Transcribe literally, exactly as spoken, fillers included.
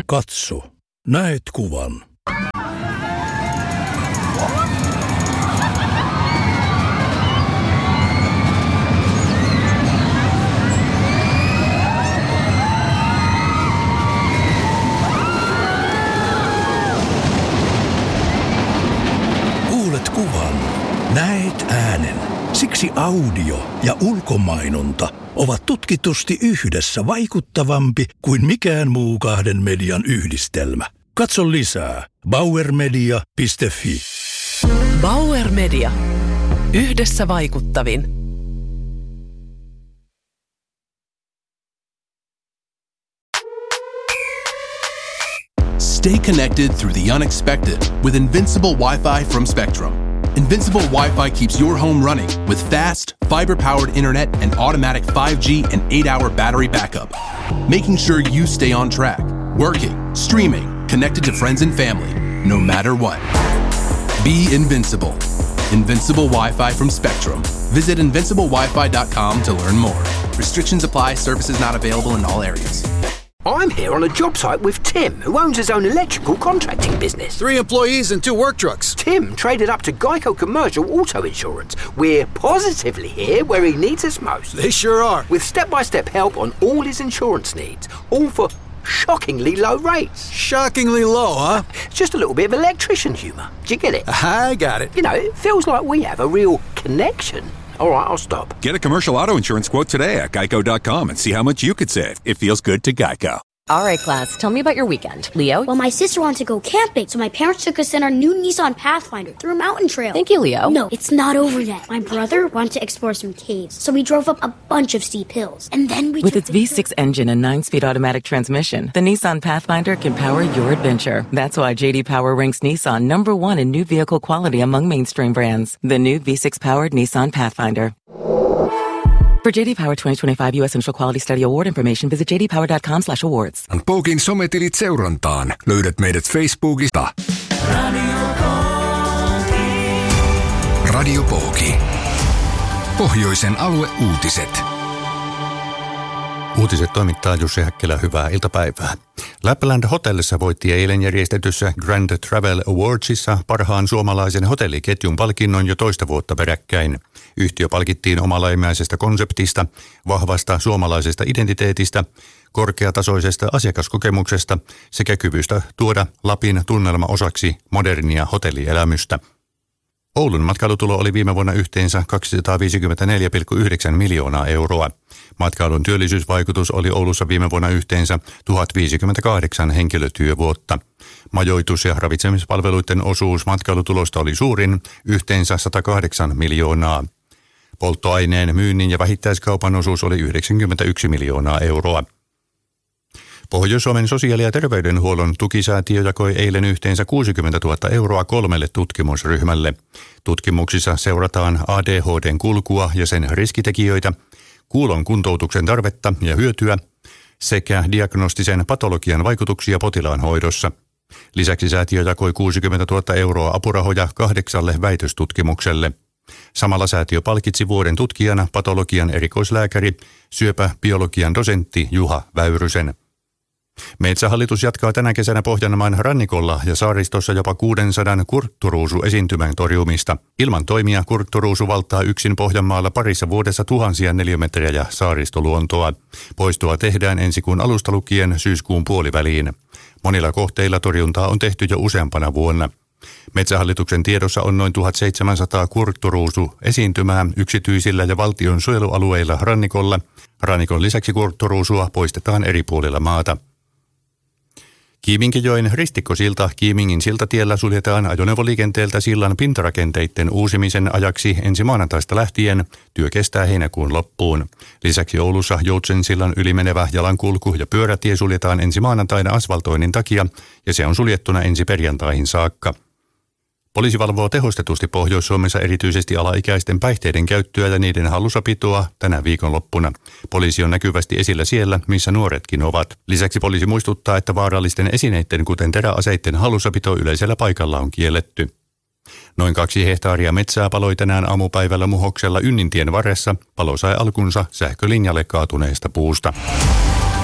katso. Näet kuvan. Kuulet kuvan. Näet äänen. Siksi audio ja ulkomainonta ovat tutkitusti yhdessä vaikuttavampi kuin mikään muu kahden median yhdistelmä. Katso lisää bauer media piste fi. Bauer Media. Yhdessä vaikuttavin. Stay connected through the unexpected with Invincible Wi-Fi from Spectrum. Invincible Wi-Fi keeps your home running with fast, fiber-powered internet and automatic five G and eight hour battery backup, making sure you stay on track, working, streaming, connected to friends and family, no matter what. Be invincible. Invincible Wi-Fi from Spectrum. Visit invincible wifi dot com to learn more. Restrictions apply. Services not available in all areas. I'm here on a job site with Tim, who owns his own electrical contracting business. Three employees and two work trucks. Tim traded up to Geico Commercial Auto Insurance. We're positively here where he needs us most. They sure are. With step-by-step help on all his insurance needs, all for shockingly low rates. Shockingly low, huh? Just a little bit of electrician humour. Do you get it? I got it. You know, it feels like we have a real connection. All right, I'll stop. Get a commercial auto insurance quote today at geico dot com and see how much you could save. It feels good to Geico. All right, class, tell me about your weekend. Leo? Well, my sister wanted to go camping, so my parents took us in our new Nissan Pathfinder through a mountain trail. Thank you, Leo. No, it's not over yet. My brother wanted to explore some caves, so we drove up a bunch of steep hills. And then we With took its V six engine and nine-speed automatic transmission, the Nissan Pathfinder can power your adventure. That's why J D Power ranks Nissan number one in new vehicle quality among mainstream brands. The new V six-powered Nissan Pathfinder. For J D Power twenty twenty-five U S Initial Quality Study Award information, visit j d power dot com slash awards. Pokin sometilit seurantaan. Löydät meidät Facebookista. Radio Poki. Pohjoisen alueuutiset. Uutiset toimittaa Jussi Häkkilä, hyvää iltapäivää. Lapland Hotellissa voitti eilen järjestetyssä Grand Travel Awardsissa parhaan suomalaisen hotelliketjun palkinnon jo toista vuotta peräkkäin. Yhtiö palkittiin omalaimaisesta konseptista, vahvasta suomalaisesta identiteetistä, korkeatasoisesta asiakaskokemuksesta sekä kyvystä tuoda Lapin tunnelma osaksi modernia hotellielämystä. Oulun matkailutulo oli viime vuonna yhteensä kaksisataaviisikymmentäneljä pilkku yhdeksän miljoonaa euroa. Matkailun työllisyysvaikutus oli Oulussa viime vuonna yhteensä tuhat viisikymmentäkahdeksan henkilötyövuotta. Majoitus- ja ravitsemispalveluiden osuus matkailutulosta oli suurin, yhteensä sata kahdeksan miljoonaa. Polttoaineen myynnin ja vähittäiskaupan osuus oli yhdeksänkymmentäyksi miljoonaa euroa. Pohjois-Suomen sosiaali- ja terveydenhuollon tukisäätiö jakoi eilen yhteensä kuusikymmentätuhatta euroa kolmelle tutkimusryhmälle. Tutkimuksissa seurataan A D H D:n kulkua ja sen riskitekijöitä, kuulon kuntoutuksen tarvetta ja hyötyä sekä diagnostisen patologian vaikutuksia potilaan hoidossa. Lisäksi säätiö jakoi kuusikymmentätuhatta euroa apurahoja kahdeksalle väitöstutkimukselle. Samalla säätiö palkitsi vuoden tutkijana patologian erikoislääkäri, syöpäbiologian dosentti Juha Väyrysen. Metsähallitus jatkaa tänä kesänä Pohjanmaan rannikolla ja saaristossa jopa kuusisataa kurtturuusu-esiintymän torjumista. Ilman toimia kurtturuusu valtaa yksin Pohjanmaalla parissa vuodessa tuhansia neliömetrejä saaristoluontoa. Poistoa tehdään ensi kuun alusta lukien syyskuun puoliväliin. Monilla kohteilla torjuntaa on tehty jo useampana vuonna. Metsähallituksen tiedossa on noin tuhatseitsemänsataa kurtturuusu-esiintymää yksityisillä ja valtion suojelualueilla rannikolla. Rannikon lisäksi kurtturuusua poistetaan eri puolilla maata. Kiiminkijoen ristikkosilta Kiimingin siltatiellä suljetaan ajoneuvoliikenteeltä sillan pintarakenteiden uusimisen ajaksi ensi maanantaista lähtien. Työ kestää heinäkuun loppuun. Lisäksi Oulussa Joutsensillan ylimenevä jalankulku- ja pyörätie suljetaan ensi maanantaina asfaltoinnin takia ja se on suljettuna ensi perjantaihin saakka. Poliisi valvoo tehostetusti Pohjois-Suomessa erityisesti alaikäisten päihteiden käyttöä ja niiden hallussapitoa tänä viikonloppuna. Poliisi on näkyvästi esillä siellä, missä nuoretkin ovat. Lisäksi poliisi muistuttaa, että vaarallisten esineiden, kuten teräaseiden hallussapito yleisellä paikalla on kielletty. Noin kaksi hehtaaria metsää paloi tänään aamupäivällä Muhoksella Ynnintien varressa. Palo sai alkunsa sähkölinjalle kaatuneesta puusta.